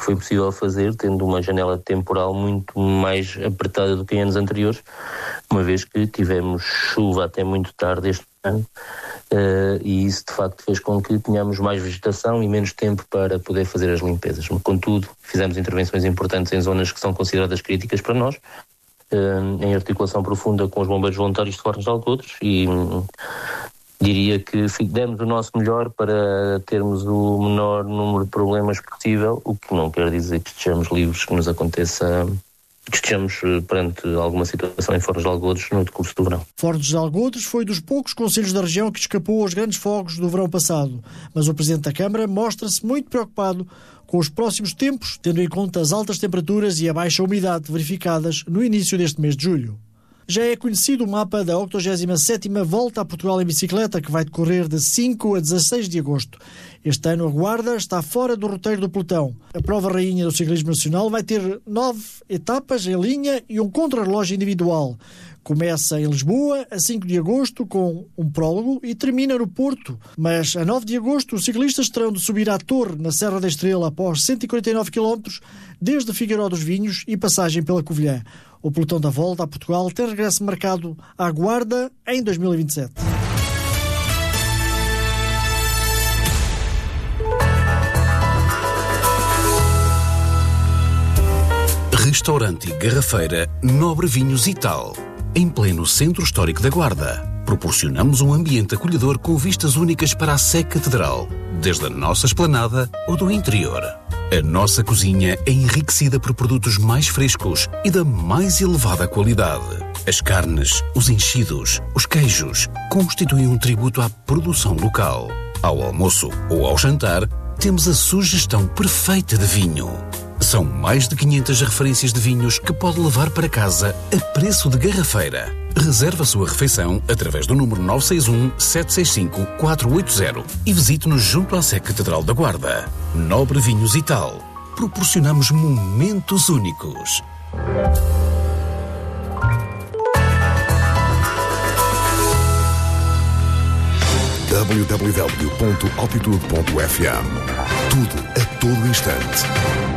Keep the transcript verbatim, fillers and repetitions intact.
foi possível fazer tendo uma janela temporal muito mais apertada do que em anos anteriores, uma vez que tivemos chuva até muito tarde este ano, uh, e isso de facto fez com que tenhamos mais vegetação e menos tempo para poder fazer as limpezas. Contudo, fizemos intervenções importantes em zonas que são consideradas críticas para nós, uh, em articulação profunda com os bombeiros voluntários de Fornos de Algodres, e um, diria que demos o nosso melhor para termos o menor número de problemas possível, o que não quer dizer que estejamos livres, que nos aconteça, que estejamos perante alguma situação em Fornos de Algodres no decurso do verão. Fornos de Algodres foi dos poucos concelhos da região que escapou aos grandes fogos do verão passado, mas o Presidente da Câmara mostra-se muito preocupado com os próximos tempos, tendo em conta as altas temperaturas e a baixa umidade verificadas no início deste mês de julho. Já é conhecido o mapa da octogésima sétima Volta a Portugal em Bicicleta, que vai decorrer de cinco a dezasseis de agosto. Este ano a Guarda está fora do roteiro do pelotão. A prova rainha do ciclismo nacional vai ter nove etapas em linha e um contrarrelógio individual. Começa em Lisboa a cinco de agosto com um prólogo e termina no Porto. Mas a nove de agosto os ciclistas terão de subir à Torre, na Serra da Estrela, após cento e quarenta e nove quilómetros, desde Figueiró dos Vinhos e passagem pela Covilhã. O pelotão da Volta a Portugal tem regresso marcado à Guarda em dois mil e vinte e sete. Restaurante e Garrafeira Nobre Vinhos e Tal, em pleno centro histórico da Guarda. Proporcionamos um ambiente acolhedor com vistas únicas para a Sé Catedral, desde a nossa esplanada ou do interior. A nossa cozinha é enriquecida por produtos mais frescos e da mais elevada qualidade. As carnes, os enchidos, os queijos constituem um tributo à produção local. Ao almoço ou ao jantar, temos a sugestão perfeita de vinho. São mais de quinhentas referências de vinhos que pode levar para casa a preço de garrafeira. Reserve a sua refeição através do número nove seis um, sete seis cinco, quatro oito zero e visite-nos junto à Sé Catedral da Guarda. Nobre Vinhos e Tal. Proporcionamos momentos únicos. w w w ponto altitude ponto f m. Tudo a todo instante.